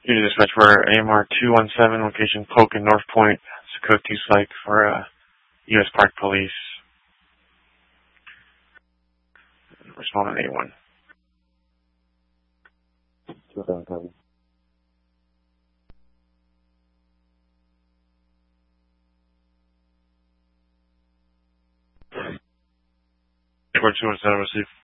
Unit dispatch for AMR 217, location Polk and North Point, Code 2 Psych for U.S. Park Police. Respond on A1. 2-7, copy. Airport 217, receive.